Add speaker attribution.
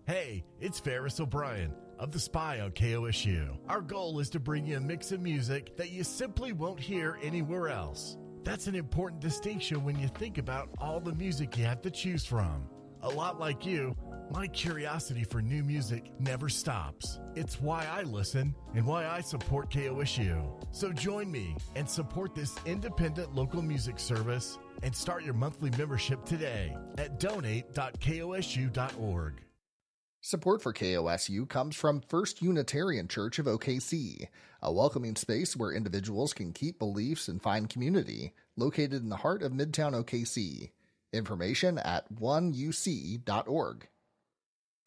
Speaker 1: Hey, it's Ferris O'Brien of The Spy on KOSU. Our goal is to bring you a mix of music that you simply won't hear anywhere else. That's an important distinction when you think about all the music you have to choose from. A lot like you, my curiosity for new music never stops. It's why I listen and why I support KOSU. So join me and support this independent local music service and start your monthly membership today at donate.kosu.org.
Speaker 2: Support for KOSU comes from First Unitarian Church of OKC, a welcoming space where individuals can keep beliefs and find community, located in the heart of Midtown OKC. Information at oneuc.org.